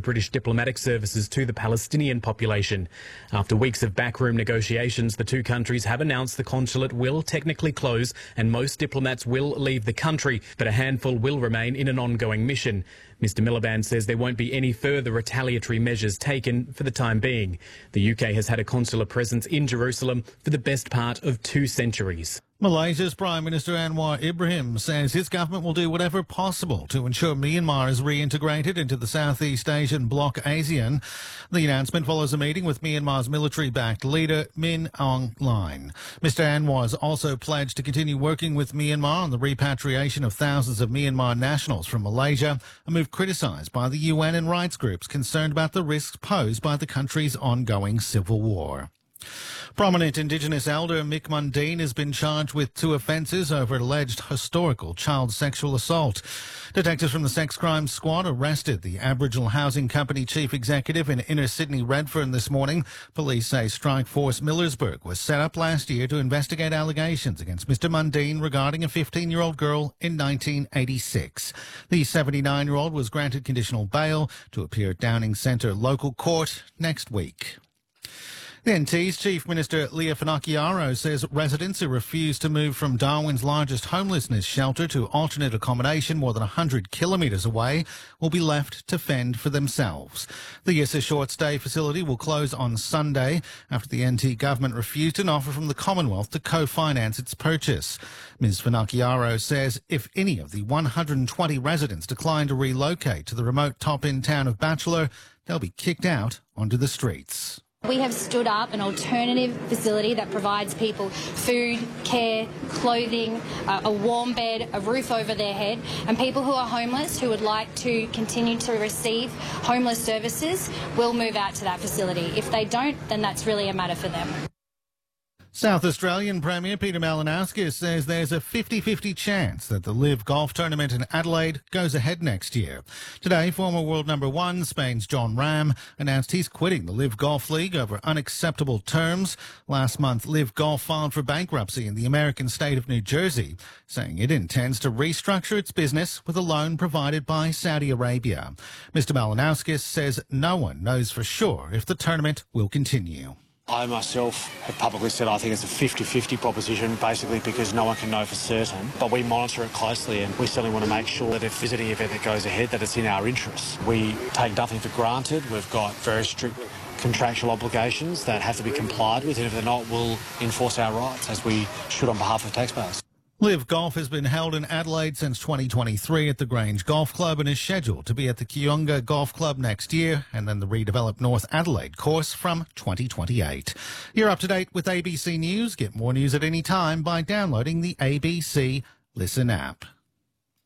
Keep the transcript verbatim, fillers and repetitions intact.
British diplomatic services to the Palestinian population. After weeks of backroom negotiations, the two countries have announced the consulate will technically close and most diplomats will leave the country, but a handful will remain in an ongoing mission. Mister Miliband says there won't be any further retaliatory measures taken for the time being. The U K has had a consular presence in Jerusalem for the best part of two centuries. Malaysia's Prime Minister Anwar Ibrahim says his government will do whatever possible to ensure Myanmar is reintegrated into the Southeast Asian bloc ASEAN. The announcement follows a meeting with Myanmar's military-backed leader Min Aung Hlaing. Mister Anwar has also pledged to continue working with Myanmar on the repatriation of thousands of Myanmar nationals from Malaysia, a move criticised by the U N and rights groups concerned about the risks posed by the country's ongoing civil war. Prominent Indigenous elder Mick Mundine has been charged with two offences over alleged historical child sexual assault. Detectives from the Sex Crimes Squad arrested the Aboriginal Housing Company chief executive in inner Sydney Redfern this morning. Police say Strike Force Millersburg was set up last year to investigate allegations against Mister Mundine regarding a fifteen-year-old girl in nineteen eighty-six. The seventy-nine-year-old was granted conditional bail to appear at Downing Centre Local Court next week. The N T's Chief Minister Leah Finocchiaro says residents who refuse to move from Darwin's largest homelessness shelter to alternate accommodation more than one hundred kilometres away will be left to fend for themselves. The Yissa short stay facility will close on Sunday after the N T government refused an offer from the Commonwealth to co-finance its purchase. Miz Finocchiaro says if any of the one hundred twenty residents decline to relocate to the remote top-end town of Batchelor, they'll be kicked out onto the streets. We have stood up an alternative facility that provides people food, care, clothing, uh, a warm bed, a roof over their head, and people who are homeless who would like to continue to receive homeless services will move out to that facility. If they don't, then that's really a matter for them. South Australian Premier Peter Malinauskas says there's a fifty-fifty chance that the Live Golf Tournament in Adelaide goes ahead next year. Today, former world number one, Spain's John Ram, announced he's quitting the Live Golf League over unacceptable terms. Last month, Live Golf filed for bankruptcy in the American state of New Jersey, saying it intends to restructure its business with a loan provided by Saudi Arabia. Mister Malinauskas says no one knows for sure if the tournament will continue. I myself have publicly said I think it's a fifty-fifty proposition, basically because no one can know for certain. But we monitor it closely, and we certainly want to make sure that if visiting event that goes ahead, that it's in our interests. We take nothing for granted. We've got very strict contractual obligations that have to be complied with, and if they're not, we'll enforce our rights, as we should on behalf of taxpayers. Live Golf has been held in Adelaide since twenty twenty-three at the Grange Golf Club and is scheduled to be at the Kionga Golf Club next year and then the redeveloped North Adelaide course from twenty twenty-eight. You're up to date with A B C News. Get more news at any time by downloading the A B C Listen app.